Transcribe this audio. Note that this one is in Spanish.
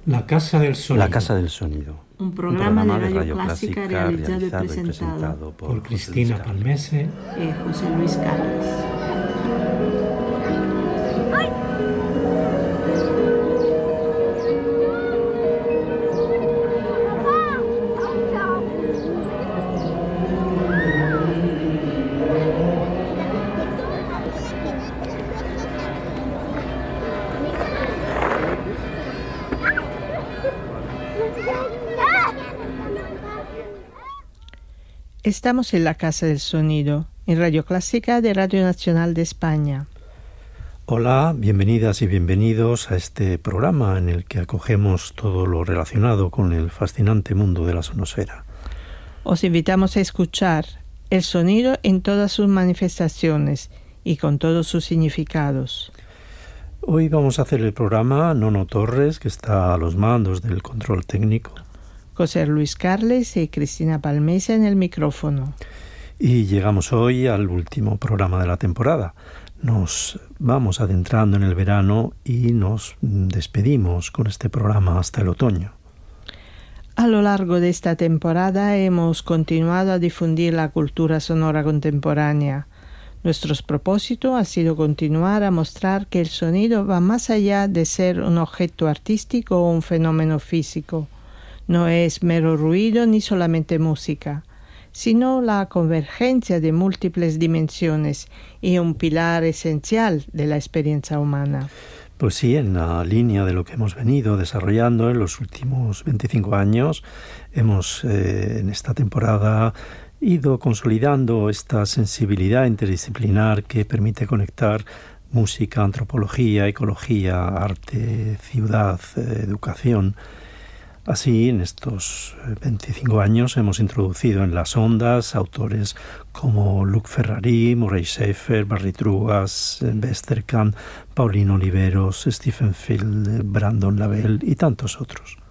La Casa del Sonido. La Casa del Sonido. Un programa de Radio Clásica realizado y presentado por Cristina Palmese y José Luis Carles. Estamos en la Casa del Sonido, en Radio Clásica de Radio Nacional de España. Hola, bienvenidas y bienvenidos a este programa en el que acogemos todo lo relacionado con el fascinante mundo de la sonosfera. Os invitamos a escuchar el sonido en todas sus manifestaciones y con todos sus significados. Hoy vamos a hacer el programa Nono Torres, que está a los mandos del control técnico. José Luis Carles y Cristina Palmese en el micrófono. Y llegamos hoy al último programa de la temporada. Nos vamos adentrando en el verano y nos despedimos con este programa hasta el otoño. A lo largo de esta temporada hemos continuado a difundir la cultura sonora contemporánea. Nuestro propósito ha sido continuar a mostrar que el sonido va más allá de ser un objeto artístico o un fenómeno físico. No es mero ruido ni solamente música, sino la convergencia de múltiples dimensiones y un pilar esencial de la experiencia humana. Pues sí, en la línea de lo que hemos venido desarrollando en los últimos 25 años, hemos en esta temporada ido consolidando esta sensibilidad interdisciplinar que permite conectar música, antropología, ecología, arte, ciudad, educación. Así, en estos 25 años hemos introducido en las ondas autores como Luc Ferrari, Murray Schafer, Barry Trugas, Westerkamp, Paulino Oliveros, Stephen Field, Brandon Lavelle y tantos otros.